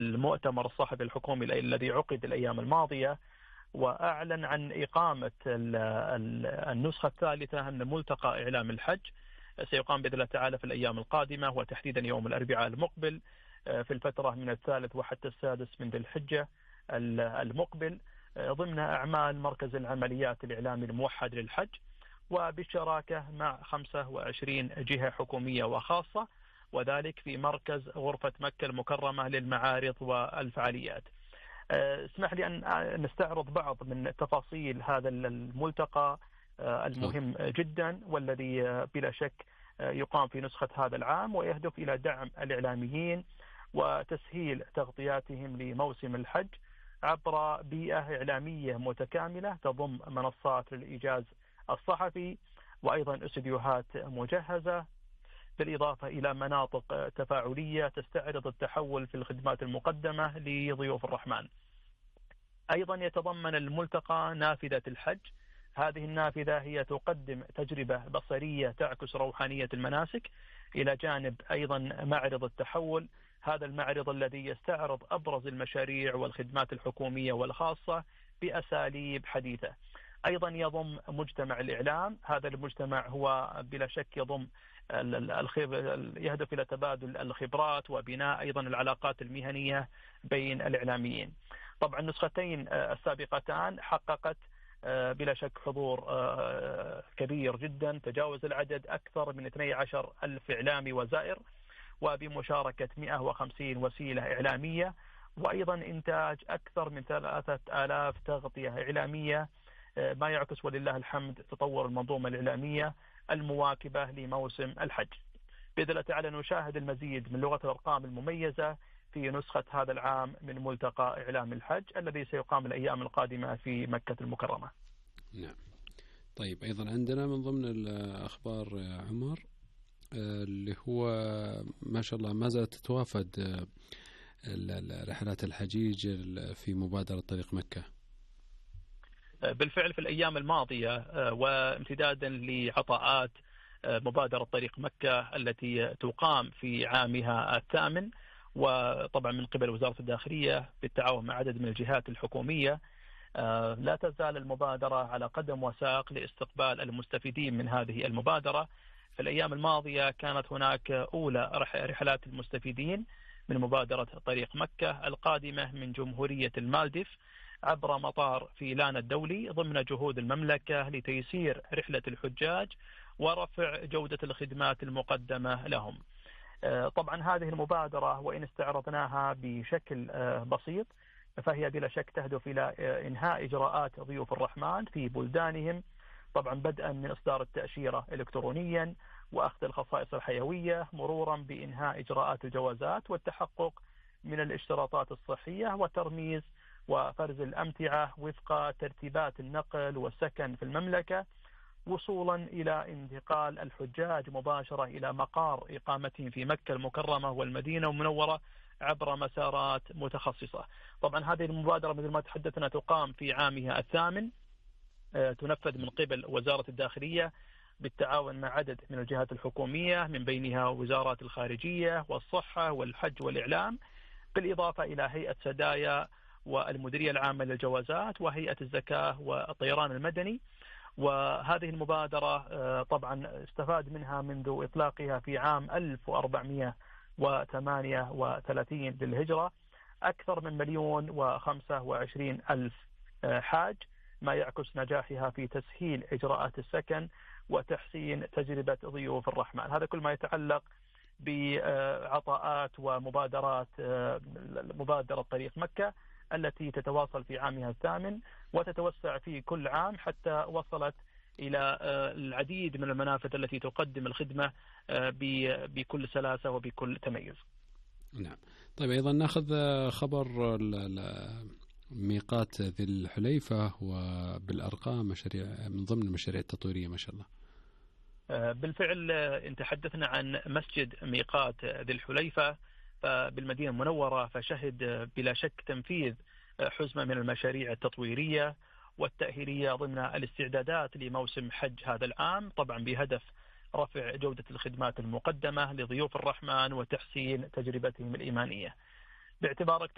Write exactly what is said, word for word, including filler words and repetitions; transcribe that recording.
المؤتمر الصحفي الحكومي الذي عقد الأيام الماضية، وأعلن عن إقامة النسخة الثالثة من ملتقى إعلام الحج. سيقام بإذن الله تعالى في الأيام القادمة، وتحديدا يوم الأربعاء المقبل في الفترة من الثالث وحتى السادس من ذي الحجة المقبل، ضمن أعمال مركز العمليات الإعلامي الموحد للحج، وبالشراكة مع خمسة وعشرين جهة حكومية وخاصة، وذلك في مركز غرفة مكة المكرمة للمعارض والفعاليات. اسمح لي أن نستعرض بعض من تفاصيل هذا الملتقى المهم جدا، والذي بلا شك يقام في نسخة هذا العام، ويهدف إلى دعم الإعلاميين وتسهيل تغطياتهم لموسم الحج عبر بيئة إعلامية متكاملة تضم منصات للإيجاز الصحفي، وأيضا استديوهات مجهزة، بالإضافة إلى مناطق تفاعلية تستعرض التحول في الخدمات المقدمة لضيوف الرحمن. أيضا يتضمن الملتقى نافذة الحج. هذه النافذة هي تقدم تجربة بصرية تعكس روحانية المناسك، إلى جانب أيضا معرض التحول، هذا المعرض الذي يستعرض أبرز المشاريع والخدمات الحكومية والخاصة بأساليب حديثة. أيضا يضم مجتمع الإعلام. هذا المجتمع هو بلا شك يضم يهدف إلى تبادل الخبرات وبناء أيضا العلاقات المهنية بين الإعلاميين. طبعا النسختين السابقتان حققت بلا شك حضور كبير جدا، تجاوز العدد أكثر من اثني عشر ألف إعلامي وزائر، وبمشاركة مئة وخمسين وسيلة إعلامية، وأيضا إنتاج أكثر من ثلاثة آلاف تغطية إعلامية، ما يعكس ولله الحمد تطور المنظومة الإعلامية المواكبة لموسم الحج. بإذن الله تعالى نشاهد المزيد من لغة الأرقام المميزة في نسخة هذا العام من ملتقى إعلام الحج الذي سيقام الأيام القادمة في مكة المكرمة. نعم. طيب، أيضا عندنا من ضمن الأخبار يا عمر اللي هو ما شاء الله ما زالت تتوافد رحلات الحجيج في مبادرة طريق مكة. بالفعل في الأيام الماضية، وامتدادا لعطاءات مبادرة طريق مكة التي تقام في عامها الثامن، وطبعا من قبل وزارة الداخلية بالتعاون مع عدد من الجهات الحكومية، لا تزال المبادرة على قدم وساق لاستقبال المستفيدين من هذه المبادرة. في الأيام الماضية كانت هناك أولى رحلات المستفيدين من مبادرة طريق مكة القادمة من جمهورية المالديف عبر مطار فيلان الدولي، ضمن جهود المملكة لتيسير رحلة الحجاج ورفع جودة الخدمات المقدمة لهم. طبعا هذه المبادرة وإن استعرضناها بشكل بسيط، فهي بلا شك تهدف إلى إنهاء إجراءات ضيوف الرحمن في بلدانهم، طبعا بدءا من إصدار التأشيرة إلكترونيا وأخذ الخصائص الحيوية، مرورا بإنهاء إجراءات الجوازات والتحقق من الاشتراطات الصحية وترميز وفرز الأمتعة وفق ترتيبات النقل والسكن في المملكة، وصولا إلى انتقال الحجاج مباشرة إلى مقار إقامتهم في مكة المكرمة والمدينة المنورة عبر مسارات متخصصة. طبعا هذه المبادرة مثل ما تحدثنا تقام في عامها الثامن، تنفذ من قبل وزارة الداخلية بالتعاون مع عدد من الجهات الحكومية، من بينها وزارات الخارجية والصحة والحج والإعلام، بالإضافة إلى هيئة سدايا والمديرية العامة للجوازات وهيئة الزكاة والطيران المدني. وهذه المبادرة طبعا استفاد منها منذ إطلاقها في عام ألف وأربعمئة وثمانية وثلاثين للهجرة أكثر من مليون وخمسة وعشرين ألف حاج، ما يعكس نجاحها في تسهيل إجراءات السكن وتحسين تجربة ضيوف الرحمن. هذا كل ما يتعلق بعطاءات ومبادرات مبادرة طريق مكة التي تتواصل في عامها الثامن وتتوسع في كل عام حتى وصلت إلى العديد من المنافذ التي تقدم الخدمة بكل سلاسة وبكل تميز. نعم. طيب، أيضا نأخذ خبر ميقات ذي الحليفة وبالأرقام مشاريع من ضمن المشاريع التطويرية ما شاء الله. بالفعل إن تحدثنا عن مسجد ميقات ذي الحليفة بالمدينة المنورة، فشهد بلا شك تنفيذ حزمة من المشاريع التطويرية والتأهيلية ضمن الاستعدادات لموسم حج هذا العام، طبعا بهدف رفع جودة الخدمات المقدمة لضيوف الرحمن وتحسين تجربتهم الإيمانية. باعتبارك